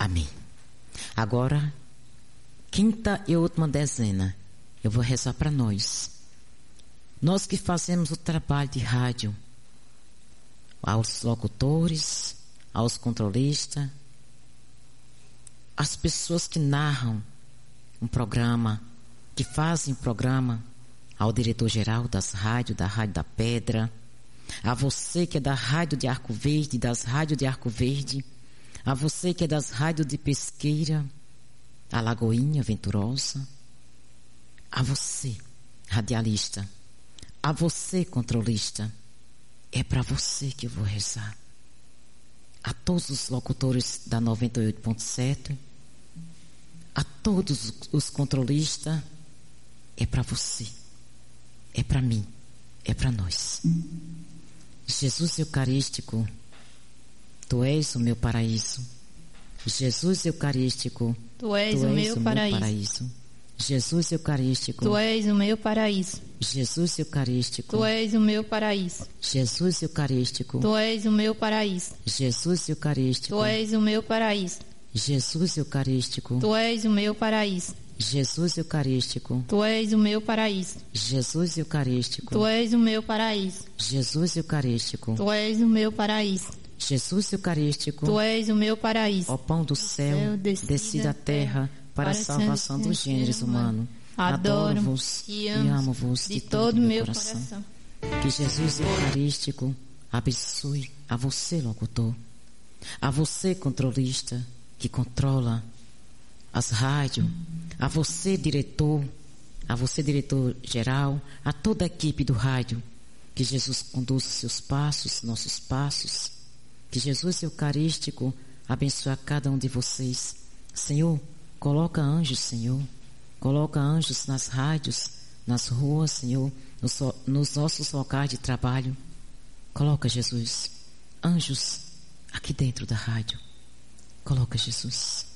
Amém. Agora, quinta e última dezena, eu vou rezar para nós. Nós que fazemos o trabalho de rádio, aos locutores, aos controlistas, as pessoas que narram um programa, que fazem programa, ao diretor-geral das rádios, da Rádio da Pedra, a você que é da Rádio de Arco Verde, das rádios de Arco Verde, a você que é das rádios de Pesqueira, a Lagoinha Venturosa, a você, radialista, a você, controlista, é para você que eu vou rezar. A todos os locutores da 98.7, a todos os controlistas, é para você, é para mim, é para nós. Jesus Eucarístico, Tu és o meu paraíso. Jesus Eucarístico, Tu és o meu paraíso. Jesus Eucarístico, Tu és o meu paraíso. Jesus Eucarístico, Tu és o meu paraíso. Jesus Eucarístico, Tu és o meu paraíso. Jesus Eucarístico, Tu és o meu paraíso. Jesus Eucarístico, Tu és o meu paraíso. Jesus Eucarístico, Tu és o meu paraíso. Jesus Eucarístico, Tu és o meu paraíso. Jesus Eucarístico, Tu és o meu paraíso. Jesus Eucarístico, Tu és o meu paraíso. ó pão do céu, descida à terra para a salvação dos gêneros humanos. Adoro-vos e amo-vos de todo o meu coração. Que Jesus Eucarístico abençoe a você, locutor, a você, controlista, que controla as rádios, a você, diretor geral, a toda a equipe do rádio. Que Jesus conduza seus passos, nossos passos. Que Jesus Eucarístico abençoe a cada um de vocês. Senhor, coloca anjos, Senhor. Coloca anjos nas rádios, nas ruas, Senhor, nos nossos locais de trabalho. Coloca, Jesus, anjos aqui dentro da rádio. Coloca, Jesus.